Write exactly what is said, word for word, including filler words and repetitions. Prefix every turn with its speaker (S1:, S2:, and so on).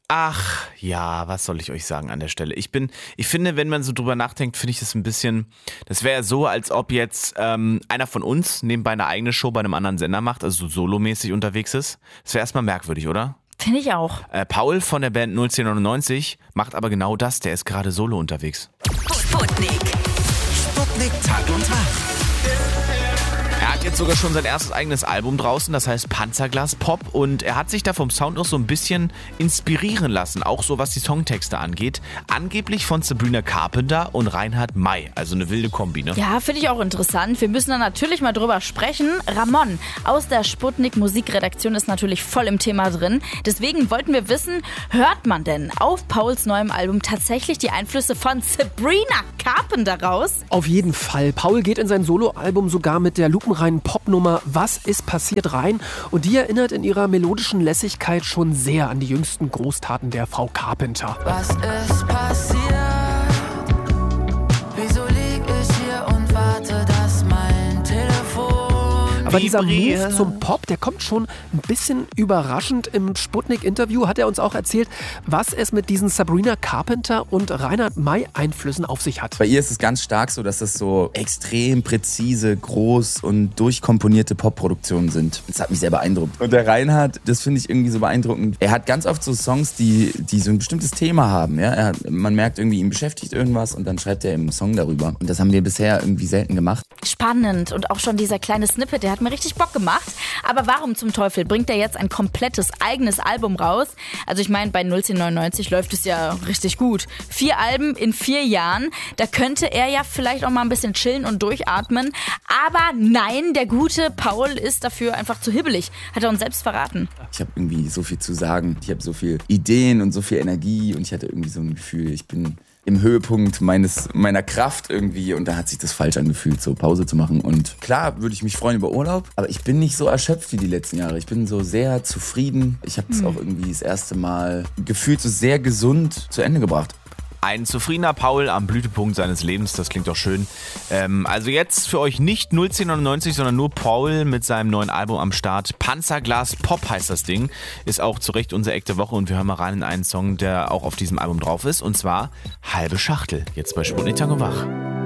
S1: Ach ja, was soll ich euch sagen an der Stelle? Ich bin, ich finde, wenn man so drüber nachdenkt, finde ich das ein bisschen, das wäre so, als ob jetzt ähm, einer von uns nebenbei eine eigene Show bei einem anderen Sender macht, also so solomäßig unterwegs ist. Das wäre erstmal merkwürdig, oder?
S2: Finde ich auch.
S1: Äh, Paul von der Band null zehn neunundneunzig macht aber genau das, der ist gerade solo unterwegs.
S3: Sputnik.
S4: Sputnik Tag und Tag.
S1: Er hat jetzt sogar schon sein erstes eigenes Album draußen, das heißt Panzerglas Pop, und er hat sich da vom Sound auch so ein bisschen inspirieren lassen, auch so was die Songtexte angeht. Angeblich von Sabrina Carpenter und Reinhard May, also eine wilde Kombi, ne?
S2: Ja, finde ich auch interessant. Wir müssen da natürlich mal drüber sprechen. Ramon aus der Sputnik Musikredaktion ist natürlich voll im Thema drin. Deswegen wollten wir wissen, hört man denn auf Pauls neuem Album tatsächlich die Einflüsse von Sabrina Carpenter raus?
S5: Auf jeden Fall. Paul geht in sein Soloalbum sogar mit der lupenreinen Popnummer Was ist passiert rein, und die erinnert in ihrer melodischen Lässigkeit schon sehr an die jüngsten Großtaten der Frau Carpenter.
S6: Was ist passiert? Wieso lieg ich hier und warte, dass mein Telefon
S5: Aber dieser
S1: vibriert?
S5: Move zum Pop, der kommt schon ein bisschen überraschend. Im Sputnik-Interview hat er uns auch erzählt, was es mit diesen Sabrina Carpenter und Reinhard May Einflüssen auf sich hat.
S7: Bei ihr ist es ganz stark so, dass das so extrem präzise, groß und durchkomponierte Popproduktionen sind. Das hat mich sehr beeindruckt. Und der Reinhard, das finde ich irgendwie so beeindruckend. Er hat ganz oft so Songs, die, die so ein bestimmtes Thema haben. Ja? Er hat, man merkt irgendwie, ihn beschäftigt irgendwas und dann schreibt er im Song darüber. Und das haben wir bisher irgendwie selten gemacht.
S2: Spannend, und auch schon dieser kleine Snippet, der hat mir richtig Bock gemacht. Aber warum zum Teufel bringt er jetzt ein komplettes eigenes Album raus? Also ich meine, bei null zehn neunundneunzig läuft es ja richtig gut. Vier Alben in vier Jahren, da könnte er ja vielleicht auch mal ein bisschen chillen und durchatmen. Aber nein, der gute Paul ist dafür einfach zu hibbelig, hat er uns selbst verraten.
S7: Ich habe irgendwie so viel zu sagen. Ich habe so viel Ideen und so viel Energie und ich hatte irgendwie so ein Gefühl, ich bin im Höhepunkt meines, meiner Kraft irgendwie, und da hat sich das falsch angefühlt, so Pause zu machen. Und klar würde ich mich freuen über Urlaub, aber ich bin nicht so erschöpft wie die letzten Jahre. Ich bin so sehr zufrieden. Ich habe es auch irgendwie das erste Mal gefühlt so sehr gesund zu Ende gebracht.
S1: Ein zufriedener Paul am Blütepunkt seines Lebens, das klingt doch schön. Ähm, also jetzt für euch nicht null zehn neunundneunzig, sondern nur Paul mit seinem neuen Album am Start. Panzerglas Pop heißt das Ding. Ist auch zu Recht unser Eck der Woche, und wir hören mal rein in einen Song, der auch auf diesem Album drauf ist, und zwar Halbe Schachtel. Jetzt bei Sputnik Tag und Wach.